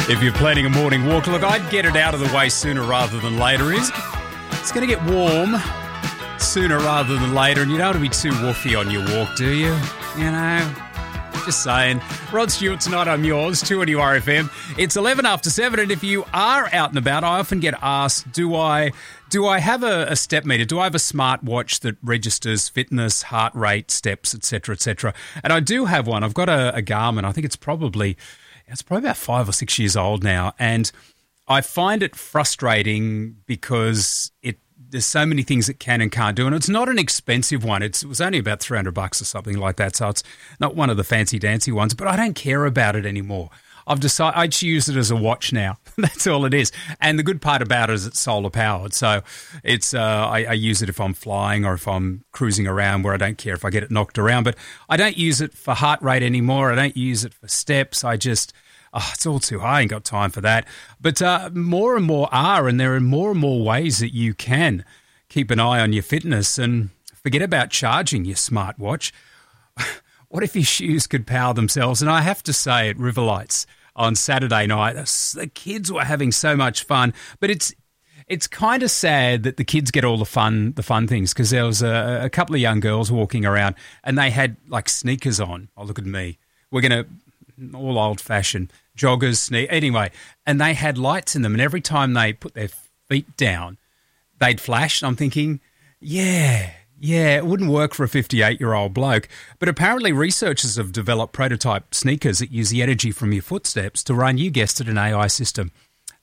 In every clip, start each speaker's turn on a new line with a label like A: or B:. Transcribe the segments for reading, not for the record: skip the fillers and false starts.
A: If you're planning a morning walk, look, I'd get it out of the way sooner rather than later. It's going to get warm sooner rather than later, and you don't want to be too woofy on your walk, do you? You know, just saying. Rod Stewart tonight, I'm yours, 2NURFM. It's 11 after 7, and if you are out and about, I often get asked, do I have a step meter? Do I have a smartwatch that registers fitness, heart rate, steps, etc., etc.? And I do have one. I've got a Garmin. I think it's probably about 5 or 6 years old now, and I find it frustrating because there's so many things it can and can't do, and it's not an expensive one. It was only about $300 or something like that, so it's not one of the fancy-dancy ones, but I don't care about it anymore. I've decided I just use it as a watch now. That's all it is. And the good part about it is it's solar powered. So it's I use it if I'm flying or if I'm cruising around where I don't care if I get it knocked around. But I don't use it for heart rate anymore. I don't use it for steps. It's all too high. I ain't got time for that. But more and more are, and there are more and more ways that you can keep an eye on your fitness. And forget about charging your smartwatch. What if your shoes could power themselves? And I have to say, at River Lights on Saturday night, the kids were having so much fun. But it's kind of sad that the kids get all the fun things, because there was a couple of young girls walking around and they had like sneakers on. Oh, look at me. We're going to all old-fashioned joggers, anyway. And they had lights in them, and every time they put their feet down, they'd flash. And I'm thinking, yeah, it wouldn't work for a 58-year-old bloke. But apparently researchers have developed prototype sneakers that use the energy from your footsteps to run, you guessed it, an AI system.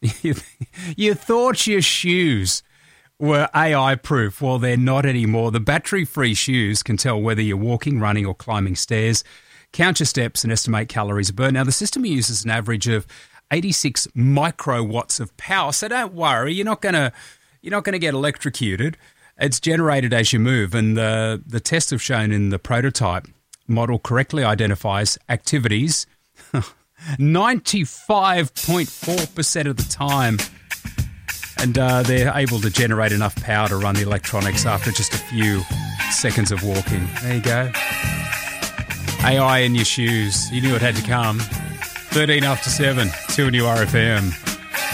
A: You thought your shoes were AI-proof. Well, they're not anymore. The battery-free shoes can tell whether you're walking, running or climbing stairs, count your steps and estimate calories burned. Now, the system uses an average of 86 microwatts of power, so don't worry, you're not going to get electrocuted. It's generated as you move, and the tests have shown in the prototype model correctly identifies activities 95.4% of the time, and they're able to generate enough power to run the electronics after just a few seconds of walking. There you go. AI in your shoes. You knew it had to come. 13 after 7, 2NURFM.